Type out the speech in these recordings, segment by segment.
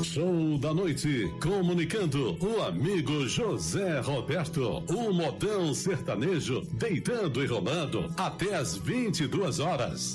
Show da noite, comunicando o amigo José Roberto, o modão sertanejo, deitando e rolando até as 22 horas.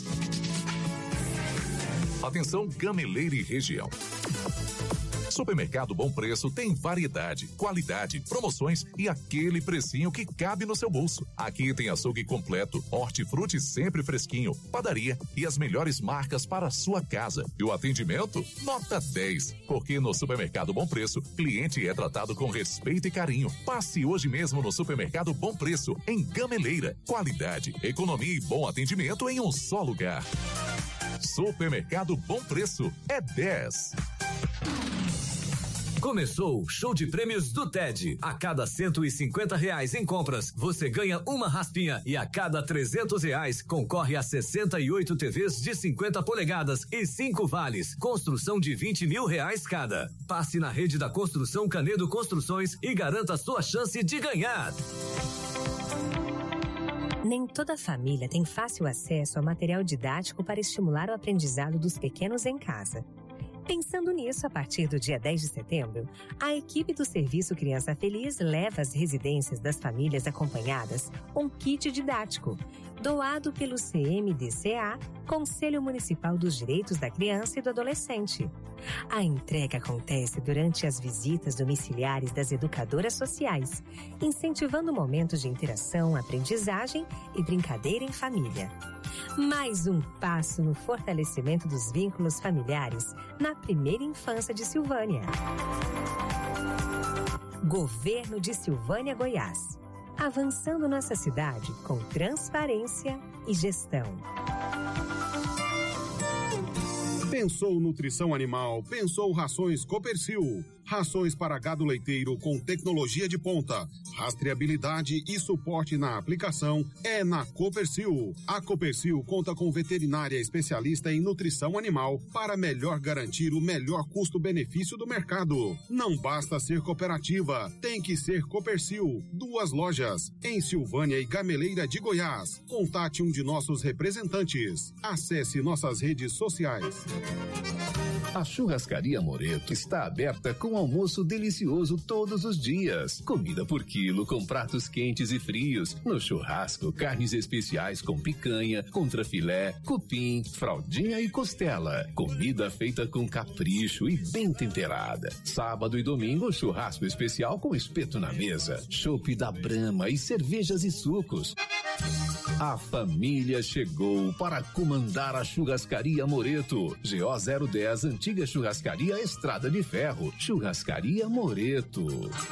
Atenção, Gameleira e região. Supermercado Bom Preço tem variedade, qualidade, promoções e aquele precinho que cabe no seu bolso. Aqui tem açougue completo, hortifruti sempre fresquinho, padaria e as melhores marcas para a sua casa. E o atendimento? Nota 10. Porque no Supermercado Bom Preço, cliente é tratado com respeito e carinho. Passe hoje mesmo no Supermercado Bom Preço, em Gameleira. Qualidade, economia e bom atendimento em um só lugar. Supermercado Bom Preço é 10. Começou o show de prêmios do TED. A cada R$150 em compras, você ganha uma raspinha e a cada R$300 concorre a 68 TVs de 50 polegadas e 5 vales. Construção de R$20 mil cada. Passe na rede da Construção Canedo Construções e garanta a sua chance de ganhar. Nem toda família tem fácil acesso a material didático para estimular o aprendizado dos pequenos em casa. Pensando nisso, a partir do dia 10 de setembro, a equipe do Serviço Criança Feliz leva às residências das famílias acompanhadas um kit didático, doado pelo CMDCA, Conselho Municipal dos Direitos da Criança e do Adolescente. A entrega acontece durante as visitas domiciliares das educadoras sociais, incentivando momentos de interação, aprendizagem e brincadeira em família. Mais um passo no fortalecimento dos vínculos familiares na primeira infância de Silvânia. Governo de Silvânia, Goiás. Avançando nossa cidade com transparência e gestão. Pensou nutrição animal, pensou rações Copercil. Rações para gado leiteiro com tecnologia de ponta, rastreabilidade e suporte na aplicação é na Copercil. A Copercil conta com veterinária especialista em nutrição animal para melhor garantir o melhor custo-benefício do mercado. Não basta ser cooperativa, tem que ser Copercil. 2 lojas, em Silvânia e Gameleira de Goiás. Contate um de nossos representantes. Acesse nossas redes sociais. A Churrascaria Moreto está aberta com almoço delicioso todos os dias. Comida por quilo com pratos quentes e frios. No churrasco, carnes especiais com picanha, contrafilé, cupim, fraldinha e costela. Comida feita com capricho e bem temperada. Sábado e domingo, churrasco especial com espeto na mesa. Chopp da Brahma e cervejas e sucos. A família chegou para comandar a Churrascaria Moreto. GO 010, antiga Churrascaria Estrada de Ferro. Churrascaria Moreto.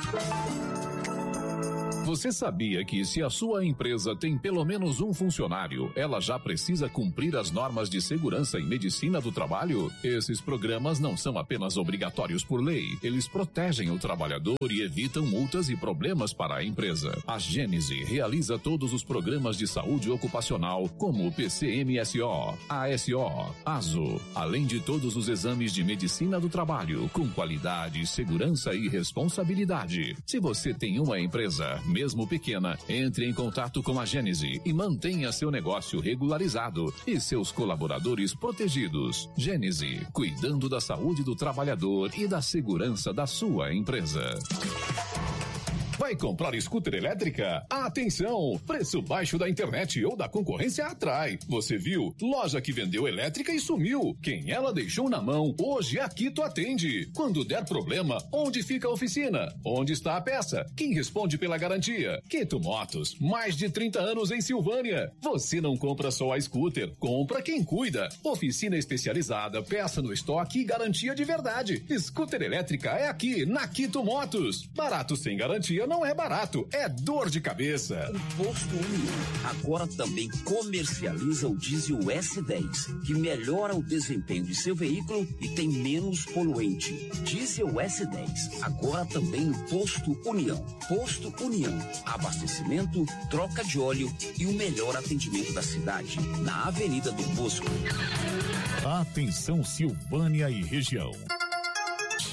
Você sabia que se a sua empresa tem pelo menos um funcionário, ela já precisa cumprir as normas de segurança e medicina do trabalho? Esses programas não são apenas obrigatórios por lei, eles protegem o trabalhador e evitam multas e problemas para a empresa. A Gênese realiza todos os programas de saúde ocupacional, como o PCMSO, ASO, ASO, além de todos os exames de medicina do trabalho, com qualidade, segurança e responsabilidade. Se você tem uma empresa, mesmo pequena, entre em contato com a Gênese e mantenha seu negócio regularizado e seus colaboradores protegidos. Gênese, cuidando da saúde do trabalhador e da segurança da sua empresa. Vai comprar scooter elétrica? Atenção! Preço baixo da internet ou da concorrência atrai. Você viu? Loja que vendeu elétrica e sumiu. Quem ela deixou na mão, hoje a Quito atende. Quando der problema, onde fica a oficina? Onde está a peça? Quem responde pela garantia? Quito Motos, mais de 30 anos em Silvânia. Você não compra só a scooter, compra quem cuida. Oficina especializada, peça no estoque e garantia de verdade. Scooter elétrica é aqui, na Quito Motos. Barato sem garantia não é barato, é dor de cabeça. O Posto União agora também comercializa o diesel S10, que melhora o desempenho de seu veículo e tem menos poluente. Diesel S10, agora também no Posto União. Posto União, abastecimento, troca de óleo e o melhor atendimento da cidade, na Avenida do Bosco. Atenção Silvânia e região.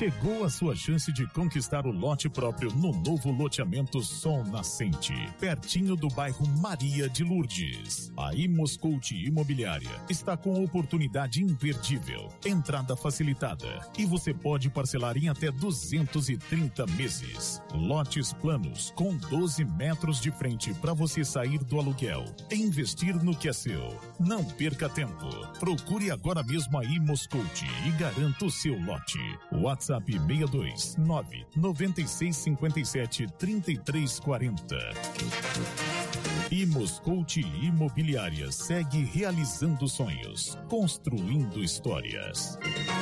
Chegou a sua chance de conquistar o lote próprio no novo loteamento Sol Nascente, pertinho do bairro Maria de Lourdes. A Imoscout Imobiliária está com oportunidade imperdível, entrada facilitada e você pode parcelar em até 230 meses. Lotes planos com 12 metros de frente para você sair do aluguel e investir no que é seu. Não perca tempo. Procure agora mesmo a Imoscout e garanta o seu lote. WhatsApp 62 996 57 3340. Imoscout Imobiliária segue realizando sonhos, construindo histórias.